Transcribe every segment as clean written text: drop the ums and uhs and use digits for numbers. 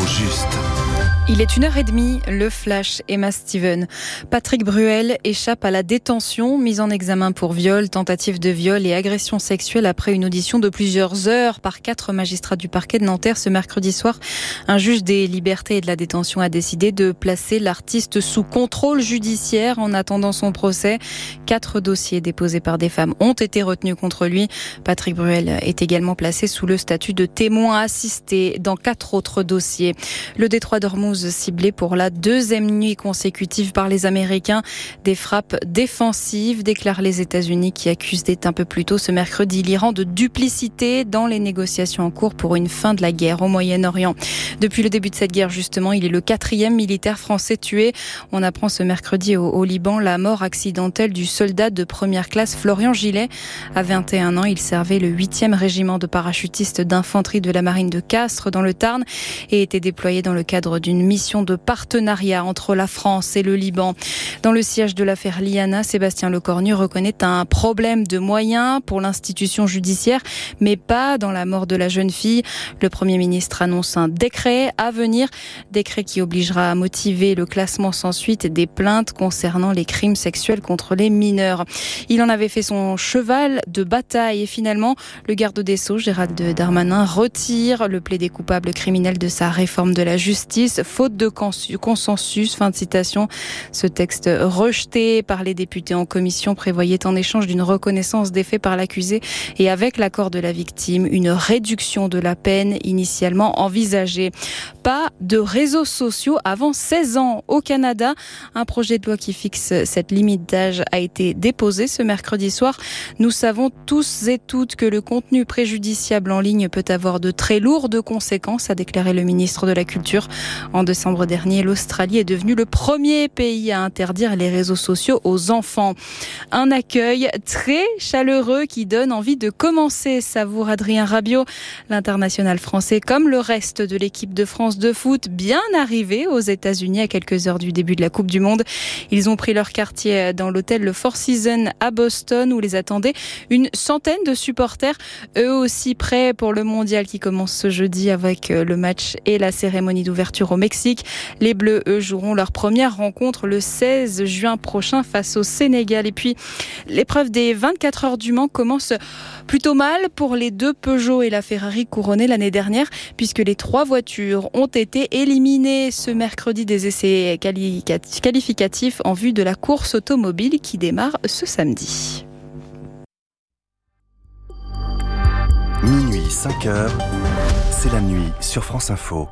juste. Il est 1h30, le flash Emma Steven. Patrick Bruel échappe à la détention, mis en examen pour viol, tentative de viol et agression sexuelle après une audition de plusieurs heures par 4 magistrats du parquet de Nanterre ce mercredi soir. Un juge des libertés et de la détention a décidé de placer l'artiste sous contrôle judiciaire en attendant son procès. 4 dossiers déposés par des femmes ont été retenus contre lui. Patrick Bruel est également placé sous le statut de témoin assisté dans 4 autres dossiers. Le détroit d'Ormuz ciblé pour la 2e nuit consécutive par les Américains. Des frappes défensives, déclarent les États-Unis qui accusaient un peu plus tôt ce mercredi l'Iran de duplicité dans les négociations en cours pour une fin de la guerre au Moyen-Orient. Depuis le début de cette guerre, justement, il est le 4e militaire français tué. On apprend ce mercredi au Liban la mort accidentelle du soldat de première classe Florian Gillet. À 21 ans, il servait le 8e régiment de parachutistes d'infanterie de la marine de Castres dans le Tarn et était déployé dans le cadre d'une mission de partenariat entre la France et le Liban. Dans le siège de l'affaire Liana, Sébastien Lecornu reconnaît un problème de moyens pour l'institution judiciaire, mais pas dans la mort de la jeune fille. Le Premier ministre annonce un décret à venir, décret qui obligera à motiver le classement sans suite des plaintes concernant les crimes sexuels contre les mineurs. Il en avait fait son cheval de bataille et finalement, le garde des Sceaux, Gérald Darmanin, retire le plaidé coupable criminel de sa réforme de la justice. Faute de consensus, fin de citation. Ce texte rejeté par les députés en commission prévoyait en échange d'une reconnaissance des faits par l'accusé et avec l'accord de la victime, une réduction de la peine initialement envisagée. Pas de réseaux sociaux avant 16 ans au Canada. Un projet de loi qui fixe cette limite d'âge a été déposé ce mercredi soir. Nous savons tous et toutes que le contenu préjudiciable en ligne peut avoir de très lourdes conséquences, a déclaré le ministre de la Culture. En décembre dernier, l'Australie est devenue le premier pays à interdire les réseaux sociaux aux enfants. Un accueil très chaleureux qui donne envie de commencer, savoure Adrien Rabiot. L'international français, comme le reste de l'équipe de France de foot, bien arrivé aux États-Unis à quelques heures du début de la Coupe du Monde. Ils ont pris leur quartier dans l'hôtel Le Four Seasons à Boston où les attendaient une centaine de supporters, eux aussi prêts pour le mondial qui commence ce jeudi avec le match et la cérémonie d'ouverture au Mexique. Les Bleus, eux, joueront leur première rencontre le 16 juin prochain face au Sénégal. Et puis, l'épreuve des 24 heures du Mans commence plutôt mal pour les 2 Peugeot et la Ferrari couronnée l'année dernière, puisque les 3 voitures ont été éliminées ce mercredi des essais qualificatifs en vue de la course automobile qui démarre ce samedi. Minuit, 5h, c'est la nuit sur France Info.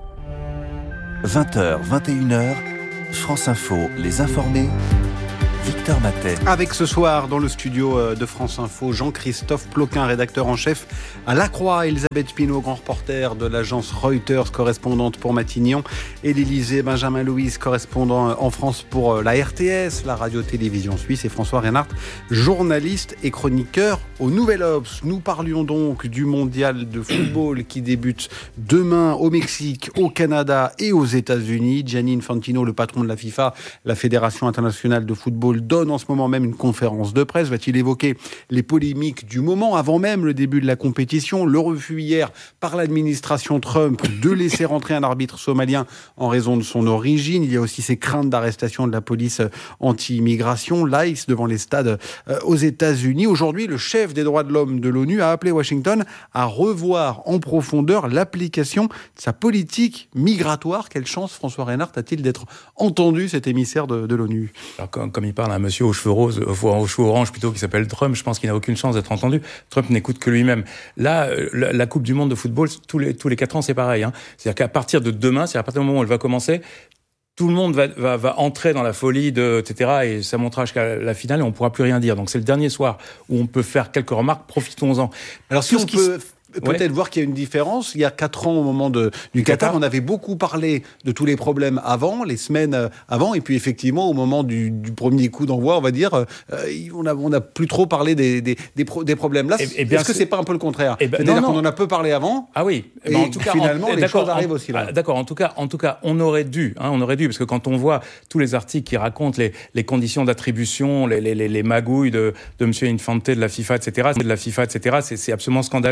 20h, 21h, France Info, les informés, Victor Matet. Avec ce soir dans le studio de France Info, Jean-Christophe Ploquin, rédacteur en chef à La Croix, Elisabeth Pinault, grand reporter de l'agence Reuters, correspondante pour Matignon, et l'Élysée, Benjamin Louise, correspondant en France pour la RTS, la radio-télévision suisse, et François Reinhardt, journaliste et chroniqueur au Nouvel Obs. Nous parlions donc du mondial de football qui débute demain au Mexique, au Canada et aux États-Unis. Gianni Infantino, le patron de la FIFA, la Fédération internationale de football, donne en ce moment même une conférence de presse. Va-t-il évoquer les polémiques du moment avant même le début de la compétition? Le refus hier par l'administration Trump de laisser rentrer un arbitre somalien en raison de son origine. Il y a aussi ces craintes d'arrestation de la police anti-immigration, l'ICE, devant les stades aux États-Unis. Aujourd'hui, le chef des droits de l'homme de l'ONU a appelé Washington à revoir en profondeur l'application de sa politique migratoire. Quelle chance, François Reinhardt, a-t-il d'être entendu, cet émissaire de l'ONU? Alors, comme il parle à un monsieur aux cheveux roses, aux cheveux orange plutôt, qui s'appelle Trump, je pense qu'il n'a aucune chance d'être entendu. Trump n'écoute que lui-même. Là, la Coupe du Monde de football, tous les 4 ans, c'est pareil. C'est-à-dire qu'à partir de demain, c'est à partir du moment où elle va commencer, tout le monde va entrer dans la folie etc. Et ça montera jusqu'à la finale et on ne pourra plus rien dire. Donc c'est le dernier soir où on peut faire quelques remarques, profitons-en. Alors si on peut peut-être voir qu'il y a une différence. Il y a 4 ans, au moment du Qatar, on avait beaucoup parlé de tous les problèmes avant, les semaines avant, et puis effectivement, au moment du premier coup d'envoi, on va dire, on n'a plus trop parlé des problèmes. Là, est-ce que c'est pas un peu le contraire? C'est-à-dire qu'on en a peu parlé avant. Ah oui. Et en tout cas, finalement, les choses arrivent aussi là. D'accord. En tout cas, on aurait dû, parce que quand on voit tous les articles qui racontent les conditions d'attribution, les magouilles de M. Infante, de la FIFA, etc., c'est absolument scandaleux.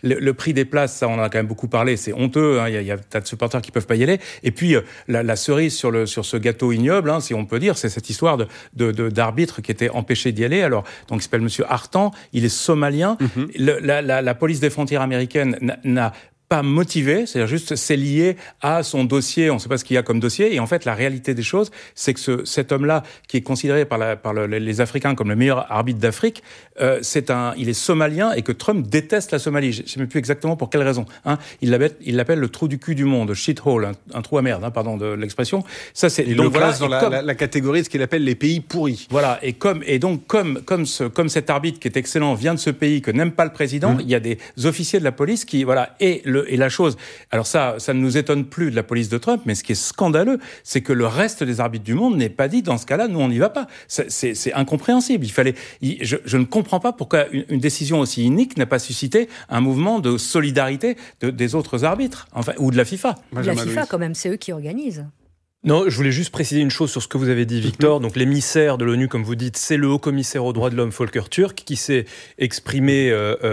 le prix des places, ça on en a quand même beaucoup parlé, c'est honteux, hein, il y a tas de supporters qui peuvent pas y aller. Et puis la cerise sur ce gâteau ignoble, hein, si on peut dire, c'est cette histoire d'arbitre qui était empêché d'y aller. Alors donc il s'appelle Monsieur Artan, il est somalien. La police des frontières américaine n'a pas motivé, c'est-à-dire juste c'est lié à son dossier, on ne sait pas ce qu'il y a comme dossier, et en fait la réalité des choses, c'est que cet homme-là, qui est considéré par les Africains comme le meilleur arbitre d'Afrique, il est somalien et que Trump déteste la Somalie. Je ne sais même plus exactement pour quelle raison. Hein. Il l'appelle le trou du cul du monde, shithole, un trou à merde, hein, pardon de l'expression. Ça c'est donc le classe dans la catégorie de ce qu'il appelle les pays pourris. Voilà, comme cet arbitre qui est excellent vient de ce pays que n'aime pas le président, il y a des officiers de la police qui et la chose, alors ça ne nous étonne plus de la police de Trump, mais ce qui est scandaleux, c'est que le reste des arbitres du monde n'ait pas dit, dans ce cas-là, nous on n'y va pas. C'est incompréhensible. Je ne comprends pas pourquoi une décision aussi inique n'a pas suscité un mouvement de solidarité des autres arbitres, enfin, ou de la FIFA. La FIFA, quand même, c'est eux qui organisent. Non, je voulais juste préciser une chose sur ce que vous avez dit, Victor. Donc, l'émissaire de l'ONU, comme vous dites, c'est le haut-commissaire aux droits de l'homme, Volker Turk, qui s'est exprimé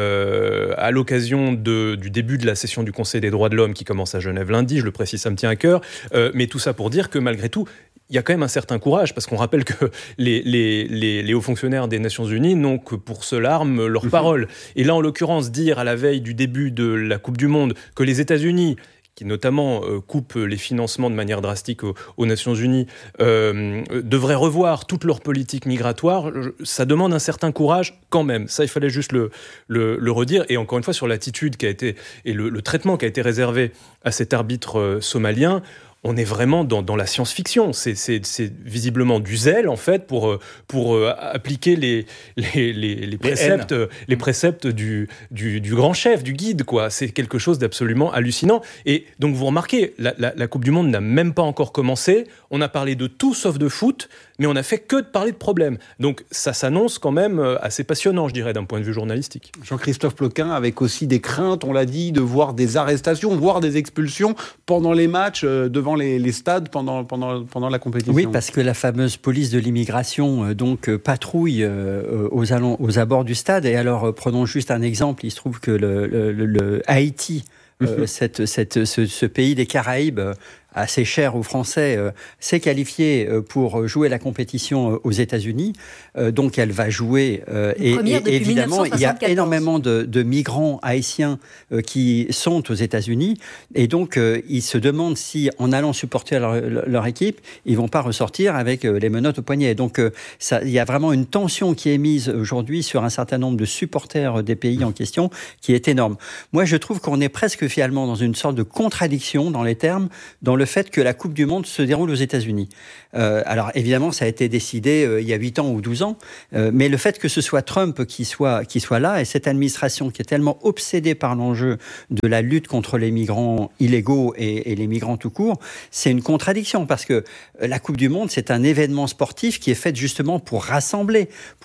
à l'occasion du début de la session du Conseil des droits de l'homme qui commence à Genève lundi. Je le précise, ça me tient à cœur. Mais tout ça pour dire que, malgré tout, il y a quand même un certain courage, parce qu'on rappelle que les hauts fonctionnaires des Nations Unies n'ont que pour seule arme leur parole. Et là, en l'occurrence, dire à la veille du début de la Coupe du Monde que les États-Unis, qui notamment coupe les financements de manière drastique aux Nations Unies, devraient revoir toute leur politique migratoire, ça demande un certain courage quand même. Ça, il fallait juste le redire. Et encore une fois, sur l'attitude qui a été, et le traitement qui a été réservé à cet arbitre somalien, on est vraiment dans la science-fiction. C'est visiblement du zèle, en fait, pour appliquer les préceptes du grand chef, du guide, quoi. C'est quelque chose d'absolument hallucinant. Et donc, vous remarquez, la Coupe du Monde n'a même pas encore commencé. On a parlé de tout sauf de foot, mais on n'a fait que de parler de problèmes. Donc, ça s'annonce quand même assez passionnant, je dirais, d'un point de vue journalistique. Jean-Christophe Ploquin, avec aussi des craintes, on l'a dit, de voir des arrestations, voire des expulsions pendant les matchs, devant les stades, pendant la compétition. Oui, parce que la fameuse police de l'immigration patrouille aux abords du stade. Et alors, prenons juste un exemple. Il se trouve que le Haïti, ce pays des Caraïbes, assez cher aux Français, s'est qualifiée pour jouer la compétition aux États-Unis. Donc elle va jouer. Et évidemment, il y a énormément de migrants haïtiens qui sont aux États-Unis. Et donc, ils se demandent si, en allant supporter leur équipe, ils ne vont pas ressortir avec les menottes au poignet. Donc, il y a vraiment une tension qui est mise aujourd'hui sur un certain nombre de supporters des pays en question qui est énorme. Moi, je trouve qu'on est presque finalement dans une sorte de contradiction dans les termes, dans le fait que la Coupe du Monde se déroule aux États-Unis. Alors évidemment, ça a été décidé il y a 8 ans ou 12 ans, mais le fait que ce soit Trump qui soit là, et cette administration qui est tellement obsédée par l'enjeu de la lutte contre les migrants illégaux et les migrants tout court, c'est une contradiction, parce que la Coupe du Monde, c'est un événement sportif qui est fait justement pour rassembler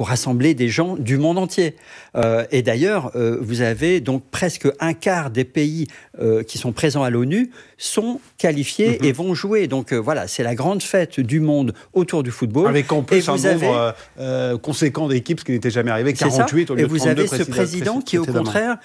des gens du monde entier. Et d'ailleurs, vous avez donc presque un quart des pays qui sont présents à l'ONU sont qualifiés et vont jouer. Donc voilà, c'est la grande fête du monde autour du football. Avec en plus un nombre conséquent d'équipes, ce qui n'était jamais arrivé, 48 au lieu de 32 Et vous avez ce président qui, au contraire,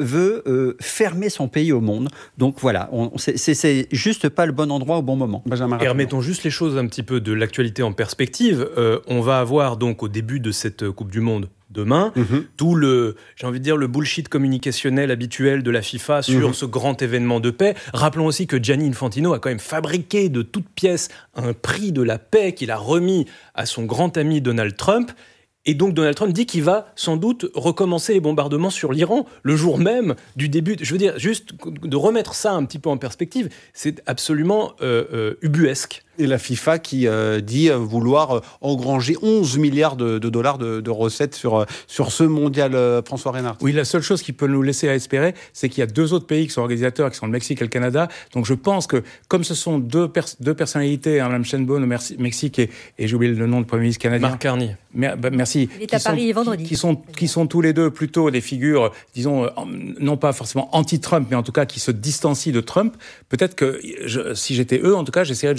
veut fermer son pays au monde. Donc voilà, c'est juste pas le bon endroit au bon moment. Et remettons juste les choses un petit peu de l'actualité en perspective. On va avoir donc au début de cette Coupe du Monde demain, tout le bullshit communicationnel habituel de la FIFA sur ce grand événement de paix. Rappelons aussi que Gianni Infantino a quand même fabriqué de toutes pièces un prix de la paix qu'il a remis à son grand ami Donald Trump. Et donc Donald Trump dit qu'il va sans doute recommencer les bombardements sur l'Iran le jour même du début. Je veux dire, juste de remettre ça un petit peu en perspective, c'est absolument ubuesque. Et la FIFA qui dit vouloir engranger 11 milliards de dollars de recettes sur ce mondial, François Reynard. Oui, la seule chose qui peut nous laisser à espérer, c'est qu'il y a 2 autres pays qui sont organisateurs, qui sont le Mexique et le Canada. Donc je pense que, comme ce sont deux personnalités, Mme Sheinbaum au Mexique et j'ai oublié le nom du Premier ministre canadien. Mark Carney. Merci. Il est à Paris vendredi. Qui sont tous les deux plutôt des figures, disons, non pas forcément anti-Trump, mais en tout cas qui se distancient de Trump. Peut-être que, si j'étais eux, en tout cas, j'essaierais de jouer des cartes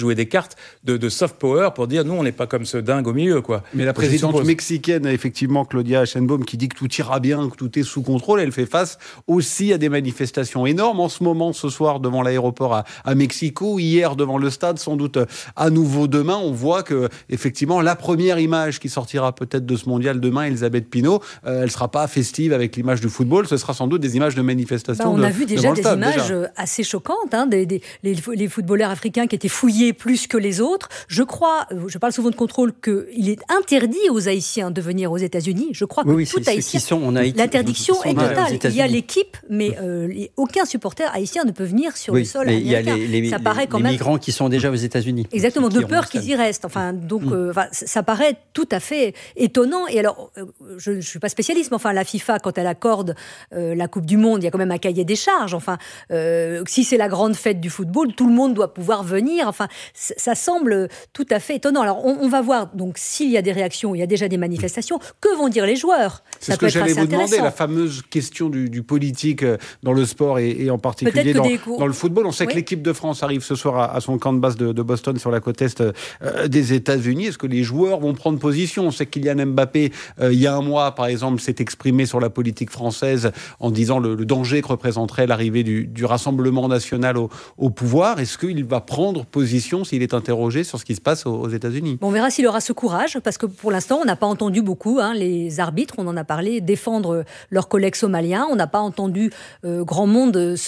carte de soft power pour dire nous on n'est pas comme ce dingue au milieu, quoi. Mais la présidente mexicaine, effectivement, Claudia Sheinbaum, qui dit que tout ira bien, que tout est sous contrôle, elle fait face aussi à des manifestations énormes en ce moment, ce soir devant l'aéroport à Mexico, hier devant le stade, sans doute à nouveau demain. On voit que effectivement la première image qui sortira peut-être de ce mondial demain, Elisabeth Pinault, elle sera pas festive avec l'image du football, ce sera sans doute des images de manifestations. On a vu déjà des images assez choquantes, les footballeurs africains qui étaient fouillés plus que les autres. Je crois, je parle souvent de contrôle, qu'il est interdit aux Haïtiens de venir aux États-Unis. Je crois que tout Haïtien, l'interdiction est totale. Il y a l'équipe, mais aucun supporter haïtien ne peut venir sur le sol américain. Il y a les migrants qui sont déjà aux États-Unis. Exactement, de peur qu'ils y restent. Ça paraît tout à fait étonnant. Et alors, je ne suis pas spécialiste, mais la FIFA, quand elle accorde la Coupe du Monde, il y a quand même un cahier des charges. Si c'est la grande fête du football, tout le monde doit pouvoir venir. Ça semble tout à fait étonnant. Alors, on va voir donc s'il y a des réactions, il y a déjà des manifestations. Que vont dire les joueurs ? C'est ce que j'allais vous demander, la fameuse question du politique dans le sport et en particulier dans le football. On sait que l'équipe de France arrive ce soir à son camp de base de Boston sur la côte est des États-Unis. Est-ce que les joueurs vont prendre position ? On sait que Kylian Mbappé, il y a un mois, par exemple, s'est exprimé sur la politique française en disant le danger que représenterait l'arrivée du Rassemblement national au pouvoir. Est-ce qu'il va prendre position s'il est interrogé sur ce qui se passe aux États-Unis ? On verra s'il aura ce courage, parce que pour l'instant, on n'a pas entendu beaucoup les arbitres, on en a parlé, défendre leurs collègues somaliens. On n'a pas entendu grand monde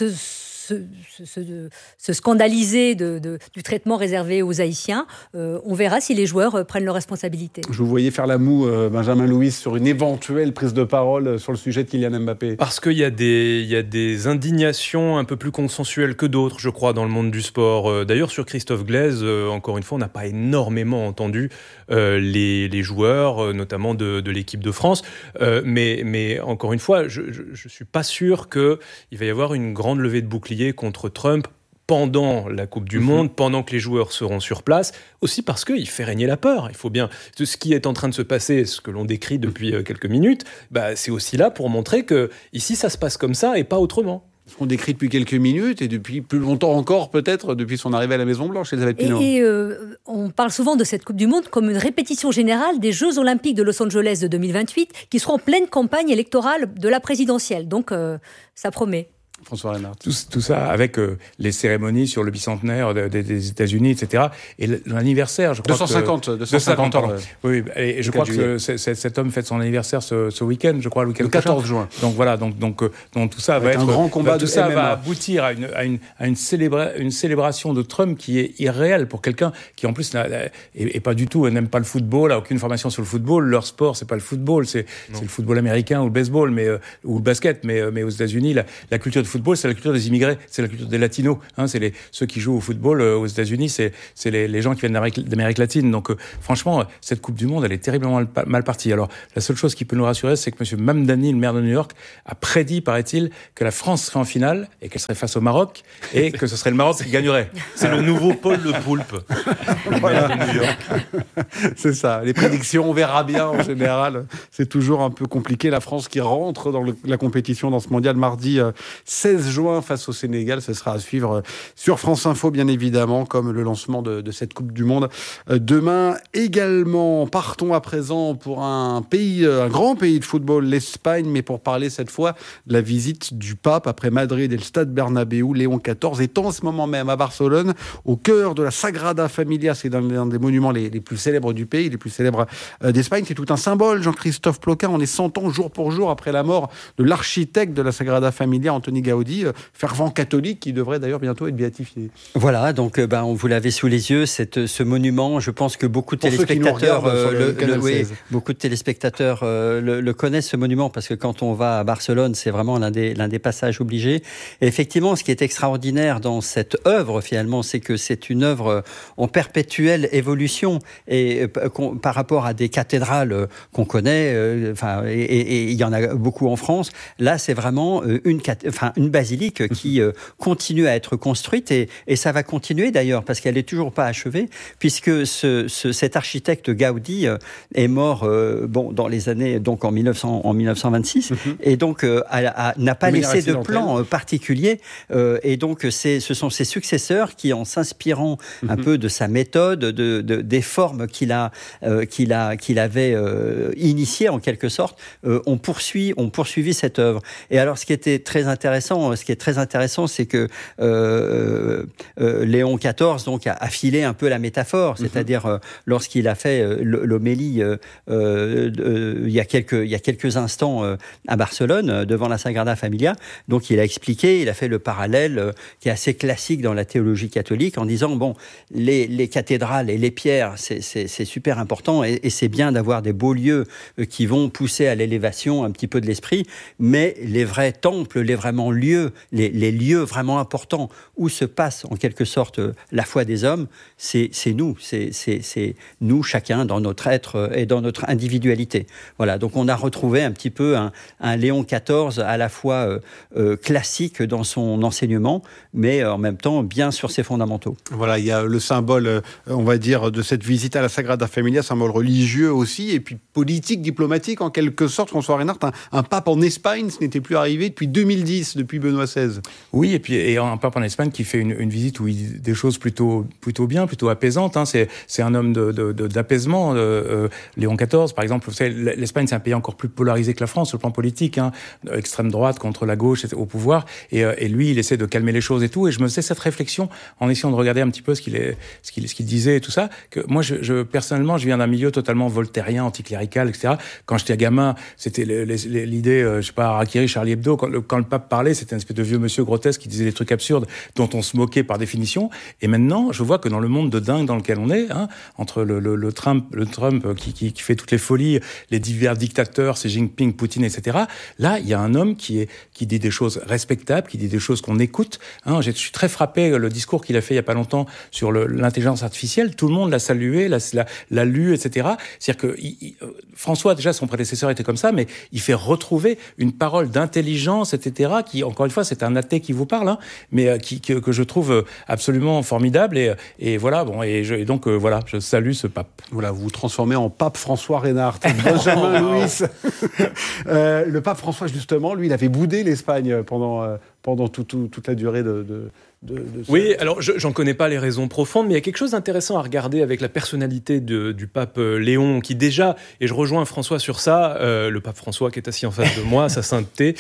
se scandaliser du traitement réservé aux Haïtiens. On verra si les joueurs prennent leurs responsabilités. Je vous voyais faire la moue, Benjamin Louis, sur une éventuelle prise de parole sur le sujet de Kylian Mbappé. Parce qu'il y a des indignations un peu plus consensuelles que d'autres, je crois, dans le monde du sport. D'ailleurs, sur Christophe Glaise, encore une fois, on n'a pas énormément entendu les joueurs, notamment de l'équipe de France. Mais encore une fois, je ne suis pas sûr qu'il va y avoir une grande levée de bouclier contre Trump pendant la Coupe du Monde, pendant que les joueurs seront sur place, aussi parce qu'il fait régner la peur. Il faut bien... Ce qui est en train de se passer, ce que l'on décrit depuis quelques minutes, c'est aussi là pour montrer que ici, ça se passe comme ça et pas autrement. Ce qu'on décrit depuis quelques minutes et depuis plus longtemps encore, peut-être, depuis son arrivée à la Maison-Blanche, Elisabeth Pinault. On parle souvent de cette Coupe du Monde comme une répétition générale des Jeux Olympiques de Los Angeles de 2028, qui seront en pleine campagne électorale de la présidentielle. Donc, ça promet. François Reynard. Tout ça avec les cérémonies sur le bicentenaire des États-Unis, etc. Et l'anniversaire, je crois 250 ans. Oui, et je crois que cet homme fête son anniversaire ce week-end, je crois, le 14 juin. Donc voilà, donc tout ça va être un grand combat. Tout ça va aboutir à une célébration de Trump qui est irréelle pour quelqu'un qui en plus est pas du tout, n'aime pas le football, a aucune formation sur le football. Leur sport, c'est pas le football, c'est le football américain ou le baseball, ou le basket. Mais aux États-Unis, la culture du football, c'est la culture des immigrés, c'est la culture des latinos. C'est ceux qui jouent au football aux États-Unis, c'est les gens qui viennent d'Amérique latine. Donc franchement, cette Coupe du Monde, elle est terriblement mal partie. Alors la seule chose qui peut nous rassurer, c'est que M. Mamdani, le maire de New York, a prédit, paraît-il, que la France serait en finale et qu'elle serait face au Maroc et que ce serait le Maroc qui gagnerait. C'est le nouveau Paul Le Poulpe. Voilà. De New York. C'est ça. Les prédictions, on verra bien en général. C'est toujours un peu compliqué. La France qui rentre dans la compétition dans ce mondial mardi 16 juin face au Sénégal. Ce sera à suivre sur France Info, bien évidemment, comme le lancement de cette Coupe du Monde. Demain également, partons à présent pour un grand pays de football, l'Espagne, mais pour parler cette fois de la visite du pape après Madrid et le stade Bernabéu. Léon XIV est en ce moment même à Barcelone, au cœur de la Sagrada Familia. C'est l'un des monuments les plus célèbres du pays, les plus célèbres d'Espagne. C'est tout un symbole, Jean-Christophe Ploquin. On est 100 ans jour pour jour après la mort de l'architecte de la Sagrada Familia, Antoni Gaudi, fervent catholique qui devrait d'ailleurs bientôt être béatifié. Voilà, donc vous l'avez sous les yeux, ce monument. Je pense que beaucoup de téléspectateurs le connaissent, ce monument, parce que quand on va à Barcelone, c'est vraiment l'un des passages obligés. Et effectivement, ce qui est extraordinaire dans cette œuvre, finalement, c'est que c'est une œuvre en perpétuelle évolution. Et par rapport à des cathédrales qu'on connaît, et il y en a beaucoup en France, là, c'est vraiment une une basilique qui continue à être construite et ça va continuer d'ailleurs parce qu'elle n'est toujours pas achevée puisque cet architecte Gaudi est mort dans les années donc en 1926 et donc n'a pas laissé de plan particulier et donc ce sont ses successeurs qui, en s'inspirant un peu de sa méthode, des formes qu'il avait initiées en quelque sorte, ont poursuivi cette œuvre. Et alors, ce qui est très intéressant, c'est que Léon XIV donc a filé un peu la métaphore, c'est-à-dire lorsqu'il a fait l'homélie il y a quelques instants à Barcelone devant la Sagrada Familia. Donc, il a expliqué, il a fait le parallèle qui est assez classique dans la théologie catholique en disant les cathédrales et les pierres, c'est super important et c'est bien d'avoir des beaux lieux qui vont pousser à l'élévation un petit peu de l'esprit, mais les vrais temples, les lieux vraiment importants où se passe en quelque sorte la foi des hommes, c'est nous, c'est nous chacun dans notre être et dans notre individualité. Voilà, donc on a retrouvé un petit peu un Léon XIV à la fois classique dans son enseignement, mais en même temps bien sur ses fondamentaux. Voilà, il y a le symbole, on va dire, de cette visite à la Sagrada Familia, symbole religieux aussi, et puis politique, diplomatique, en quelque sorte. François Reynard, un pape en Espagne, ce n'était plus arrivé depuis 2010, depuis Benoît XVI. Oui, et un pape en Espagne qui fait une visite où il dit des choses plutôt bien, plutôt apaisantes. Hein. C'est un homme d'apaisement. Léon XIV, par exemple, vous savez, l'Espagne, c'est un pays encore plus polarisé que la France sur le plan politique, hein. Extrême droite contre la gauche au pouvoir, et lui, il essaie de calmer les choses et tout. Et je me faisais cette réflexion en essayant de regarder un petit peu ce qu'il disait et tout ça. Que moi, personnellement, je viens d'un milieu totalement voltairien, anticlérical, etc. Quand j'étais gamin, c'était l'idée, je sais pas, Harakiri, Charlie Hebdo, quand le pape parlait, c'était un espèce de vieux monsieur grotesque qui disait des trucs absurdes dont on se moquait par définition. Et maintenant, je vois que dans le monde de dingue dans lequel on est, hein, entre le Trump qui fait toutes les folies, les divers dictateurs, Xi Jinping, Poutine, etc. Là, il y a un homme qui dit des choses respectables, qui dit des choses qu'on écoute. Hein, je suis très frappé, le discours qu'il a fait il y a pas longtemps sur l'intelligence artificielle, tout le monde l'a salué, l'a lu, etc. C'est-à-dire que François, déjà, son prédécesseur était comme ça, mais il fait retrouver une parole d'intelligence, etc., qui, encore une fois, c'est un athée qui vous parle, hein, mais que je trouve absolument formidable. Et voilà, bon, donc, voilà, je salue ce pape. Voilà, vous vous transformez en pape François Reynard. Benjamin Louis. Le pape François, justement, lui, il avait boudé l'Espagne pendant toute la durée de oui, alors j'en connais pas les raisons profondes, mais il y a quelque chose d'intéressant à regarder avec la personnalité du pape Léon, qui déjà, et je rejoins François sur ça, le pape François qui est assis en face de moi, sa sainteté,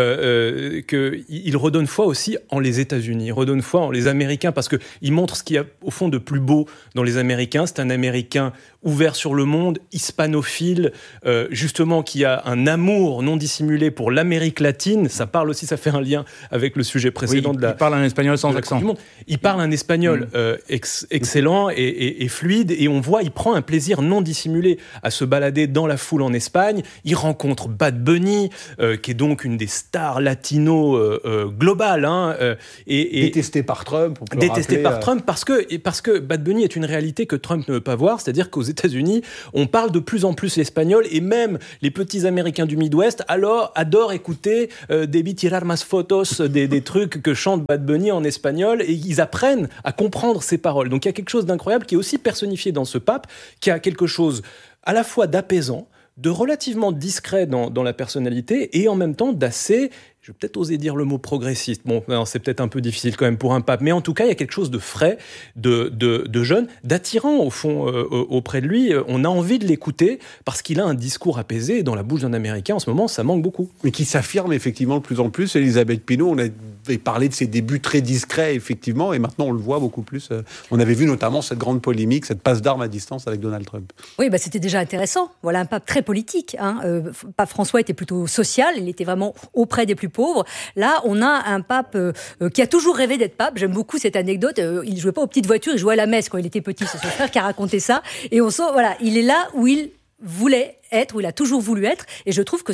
qu'il redonne foi aussi en les États-Unis, il redonne foi en les Américains, parce qu'il montre ce qu'il y a au fond de plus beau dans les Américains. C'est un Américain ouvert sur le monde, hispanophile, justement qui a un amour non dissimulé pour l'Amérique latine. Ça parle aussi, ça fait un lien avec le sujet précédent il parle un espagnol sans accent. Il parle un espagnol excellent et fluide, et on voit, il prend un plaisir non dissimulé à se balader dans la foule en Espagne. Il rencontre Bad Bunny, qui est donc une des stars latino globales, hein, et détesté par Trump. Trump parce que Bad Bunny est une réalité que Trump ne veut pas voir, c'est-à-dire qu'aux États-Unis, on parle de plus en plus l'espagnol, et même les petits Américains du Midwest adorent écouter des tirar más fotos, des trucs que chante Bad Bunny en espagnol, et ils apprennent à comprendre ses paroles. Donc il y a quelque chose d'incroyable qui est aussi personnifié dans ce pape, qui a quelque chose à la fois d'apaisant, de relativement discret dans la personnalité, et en même temps d'assez, je vais peut-être oser dire le mot progressiste. Bon, non, c'est peut-être un peu difficile quand même pour un pape, mais en tout cas, il y a quelque chose de frais, de jeune, d'attirant au fond auprès de lui. On a envie de l'écouter parce qu'il a un discours apaisé. Dans la bouche d'un Américain, en ce moment, ça manque beaucoup. Mais qui s'affirme effectivement de plus en plus. Elisabeth Pinault, on avait parlé de ses débuts très discrets, effectivement, et maintenant on le voit beaucoup plus. On avait vu notamment cette grande polémique, cette passe d'armes à distance avec Donald Trump. Oui, c'était déjà intéressant. Voilà un pape très politique. Hein. Pape François était plutôt social, il était vraiment auprès des plus pauvres. Là, on a un pape qui a toujours rêvé d'être pape. J'aime beaucoup cette anecdote. Il ne jouait pas aux petites voitures, il jouait à la messe quand il était petit. C'est son frère qui a raconté ça. Et on sent, voilà, il est là où il voulait être, où il a toujours voulu être. Et je trouve que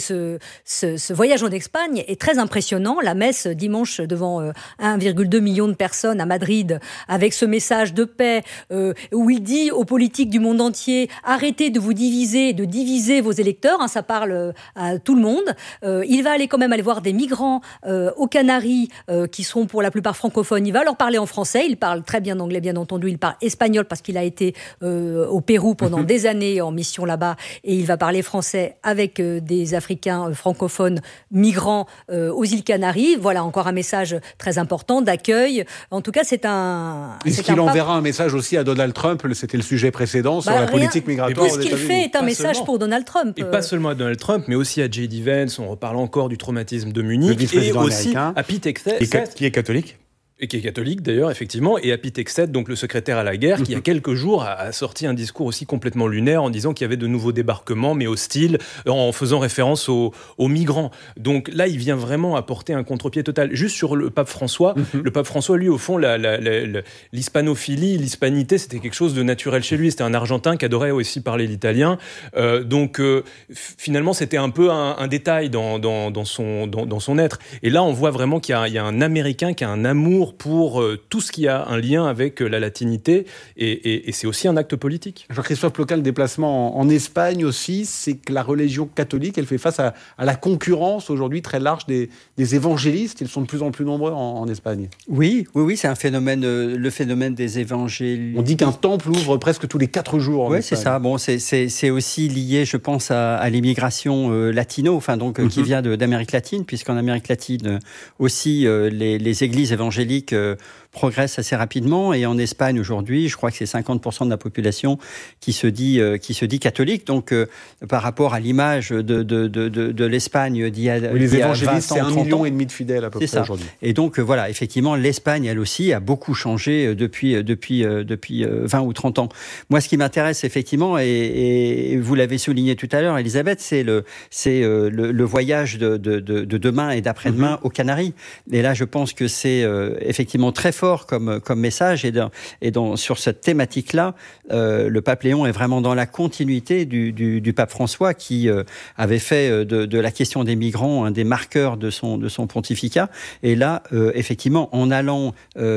ce voyage en Espagne est très impressionnant. La messe dimanche devant 1,2 million de personnes à Madrid, avec ce message de paix, où il dit aux politiques du monde entier, arrêtez de vous diviser, de diviser vos électeurs, hein, ça parle à tout le monde. Il va aller quand même aller voir des migrants aux Canaries, qui sont pour la plupart francophones. Il va leur parler en français, il parle très bien anglais, bien entendu, il parle espagnol parce qu'il a été au Pérou pendant des années en mission là-bas, et il va parler français avec des Africains francophones migrants aux îles Canaries. Voilà encore un message très important d'accueil. En tout cas, c'est un... Est-ce qu'il enverra un message aussi à Donald Trump? C'était le sujet précédent sur la politique migratoire. Ce qu'il fait est un message pour Donald Trump. Et pas seulement à Donald Trump, mais aussi à J.D. Vance. On reparle encore du traumatisme de Munich, et aussi à Pete Hegseth, qui est catholique. Et qui est catholique d'ailleurs, effectivement, et à Pete Hegseth, donc le secrétaire à la guerre, qui il y a quelques jours a sorti un discours aussi complètement lunaire en disant qu'il y avait de nouveaux débarquements, mais hostiles, en faisant référence aux migrants. Donc là, il vient vraiment apporter un contre-pied total. Juste sur le pape François, le pape François, lui, au fond, l'hispanophilie, l'hispanité, c'était quelque chose de naturel chez lui. C'était un Argentin qui adorait aussi parler l'italien. Donc finalement, c'était un peu un détail dans son être. Et là, on voit vraiment qu'il y a un Américain qui a un amour pour tout ce qui a un lien avec la latinité, et c'est aussi un acte politique. Jean-Christophe Ploquin, le déplacement en Espagne aussi, c'est que la religion catholique, elle fait face à la concurrence aujourd'hui très large des évangélistes. Ils sont de plus en plus nombreux en Espagne. Oui, c'est un phénomène, le phénomène des évangélistes. On dit qu'un temple ouvre presque tous les 4 jours en Espagne. Oui, c'est ça. Bon, c'est aussi lié, je pense, à l'immigration latino, qui vient d'Amérique latine, puisqu'en Amérique latine aussi, les églises évangéliques progresse assez rapidement, et en Espagne aujourd'hui, je crois que c'est 50% de la population qui se dit catholique. Donc par rapport à l'image de l'Espagne d'il y a les évangélistes, c'est 1,5 million de fidèles à peu près aujourd'hui. Et donc voilà, effectivement, l'Espagne, elle aussi, a beaucoup changé depuis 20 ou 30 ans. Moi, ce qui m'intéresse effectivement, et vous l'avez souligné tout à l'heure, Elisabeth, c'est le voyage de demain et d'après-demain aux Canaries. Et là, je pense que c'est effectivement très fort comme message, sur cette thématique-là, le pape Léon est vraiment dans la continuité du pape François, qui avait fait de la question des migrants un des marqueurs de son pontificat. Et là, effectivement, en allant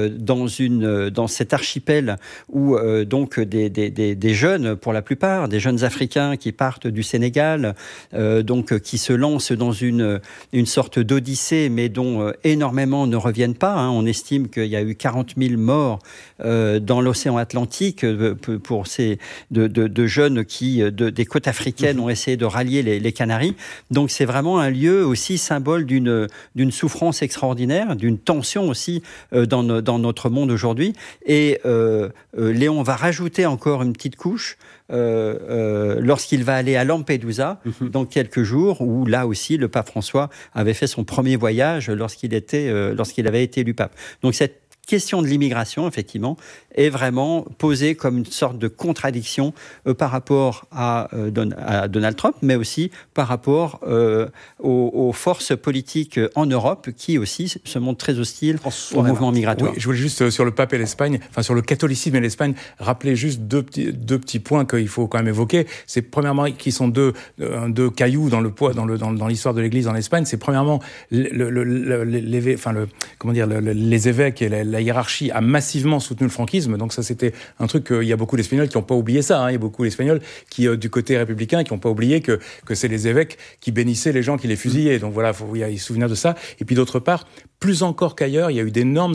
dans cet archipel où donc des jeunes, pour la plupart, des jeunes Africains qui partent du Sénégal, donc qui se lancent dans une sorte d'odyssée, mais dont énormément ne reviennent pas. Hein. On estime qu'il y a eu 40 000 morts dans l'océan Atlantique pour ces de jeunes qui, des côtes africaines, ont essayé de rallier les Canaries. Donc c'est vraiment un lieu aussi symbole d'une souffrance extraordinaire, d'une tension aussi dans notre monde aujourd'hui. Et Léon va rajouter encore une petite couche lorsqu'il va aller à Lampedusa dans quelques jours, où là aussi le pape François avait fait son premier voyage lorsqu'il avait été élu pape. Donc cette question de l'immigration, effectivement, est vraiment posée comme une sorte de contradiction par rapport à Donald Trump, mais aussi par rapport aux forces politiques en Europe, qui aussi se montrent très hostiles au mouvement migratoire. Oui, je voulais juste, sur le pape et l'Espagne, sur le catholicisme et l'Espagne, rappeler juste deux petits points qu'il faut quand même évoquer. C'est premièrement, qui sont deux cailloux dans le poids, dans l'histoire de l'Église en Espagne. C'est premièrement les évêques et la hiérarchie a massivement soutenu le franquisme. Donc ça, c'était un truc qu'il y a beaucoup d'Espagnols qui n'ont pas oublié ça. Hein. Il y a beaucoup d'Espagnols qui, du côté républicain, qui n'ont pas oublié que c'est les évêques qui bénissaient les gens qui les fusillaient. Donc voilà, il y a se souvenir de ça. Et puis d'autre part, plus encore qu'ailleurs, il y a eu d'énormes